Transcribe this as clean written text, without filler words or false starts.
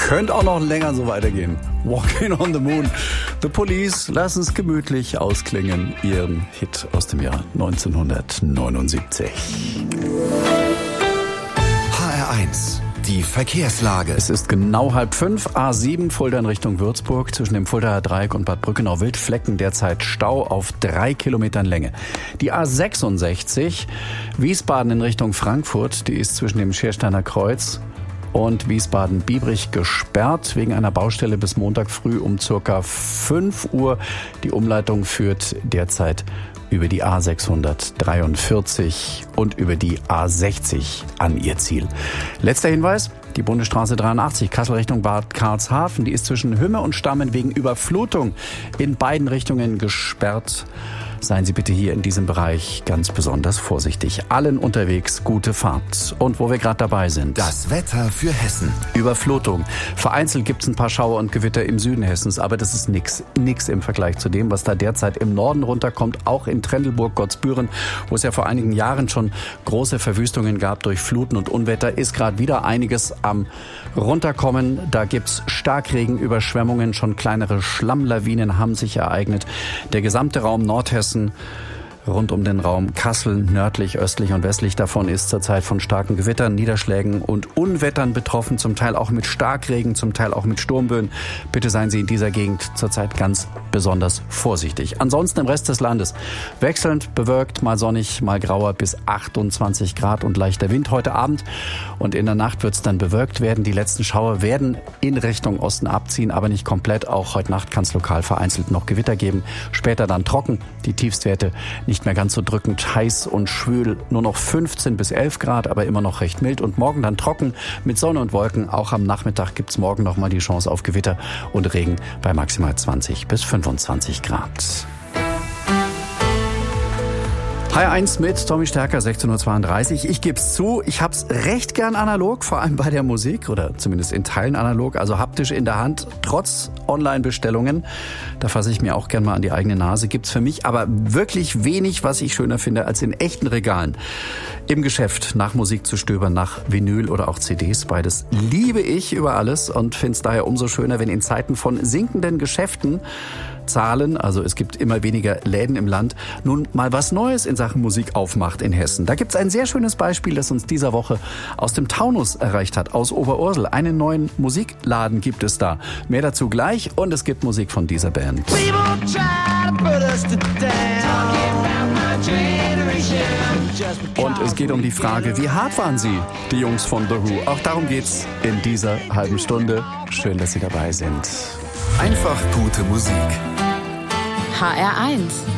Könnte auch noch länger so weitergehen. Walking on the Moon. The Police lassen es gemütlich ausklingen. Ihren Hit aus dem Jahr 1979. HR1, die Verkehrslage. Es ist genau 4:30, A7 Fulda in Richtung Würzburg. Zwischen dem Fuldaer Dreieck und Bad Brückenau-Wildflecken derzeit Stau auf 3 Kilometern Länge. Die A66 Wiesbaden in Richtung Frankfurt, die ist zwischen dem Schiersteiner Kreuz und Wiesbaden-Biebrich gesperrt wegen einer Baustelle bis Montag früh um ca. 5 Uhr. Die Umleitung führt derzeit über die A643 und über die A60 an ihr Ziel. Letzter Hinweis, die Bundesstraße 83 Kassel Richtung Bad Karlshafen, die ist zwischen Hümme und Stammen wegen Überflutung in beiden Richtungen gesperrt. Seien Sie bitte hier in diesem Bereich ganz besonders vorsichtig. Allen unterwegs gute Fahrt. Und wo wir gerade dabei sind: Das Wetter für Hessen. Überflutung. Vereinzelt gibt es ein paar Schauer und Gewitter im Süden Hessens, aber das ist nix im Vergleich zu dem, was da derzeit im Norden runterkommt. Auch in Trendelburg, Gottsbüren, wo es ja vor einigen Jahren schon große Verwüstungen gab durch Fluten und Unwetter, ist gerade wieder einiges am Runterkommen. Da gibt's Starkregen, Überschwemmungen, schon kleinere Schlammlawinen haben sich ereignet. Der gesamte Raum Nordhessen rund um den Raum Kassel, nördlich, östlich und westlich davon ist zurzeit von starken Gewittern, Niederschlägen und Unwettern betroffen, zum Teil auch mit Starkregen, zum Teil auch mit Sturmböen. Bitte seien Sie in dieser Gegend zurzeit ganz besonders vorsichtig. Ansonsten im Rest des Landes wechselnd bewölkt, mal sonnig, mal grauer bis 28 Grad und leichter Wind heute Abend. Und in der Nacht wird es dann bewölkt werden. Die letzten Schauer werden in Richtung Osten abziehen, aber nicht komplett. Auch heute Nacht kann es lokal vereinzelt noch Gewitter geben. Später dann trocken. Die Tiefstwerte nicht mehr ganz so drückend heiß und schwül, nur noch 15 bis 11 Grad, aber immer noch recht mild. Und morgen dann trocken mit Sonne und Wolken. Auch am Nachmittag gibt's morgen noch mal die Chance auf Gewitter und Regen bei maximal 20 bis 25 Grad. HR1 mit Tommy Stärker, 16:32 Uhr. Ich geb's zu, ich hab's recht gern analog, vor allem bei der Musik oder zumindest in Teilen analog, also haptisch in der Hand, trotz Online-Bestellungen. Da fasse ich mir auch gern mal an die eigene Nase. Gibt's für mich aber wirklich wenig, was ich schöner finde, als in echten Regalen im Geschäft nach Musik zu stöbern, nach Vinyl oder auch CDs. Beides liebe ich über alles und find's daher umso schöner, wenn in Zeiten von sinkenden Geschäften Zahlen, also es gibt immer weniger Läden im Land, nun mal was Neues in Sachen Musik aufmacht in Hessen. Da gibt's ein sehr schönes Beispiel, das uns dieser Woche aus dem Taunus erreicht hat, aus Oberursel. Einen neuen Musikladen gibt es da. Mehr dazu gleich und es gibt Musik von dieser Band. Und es geht um die Frage, wie hart waren sie, die Jungs von The Who? Auch darum geht's in dieser halben Stunde. Schön, dass Sie dabei sind. Einfach gute Musik. HR1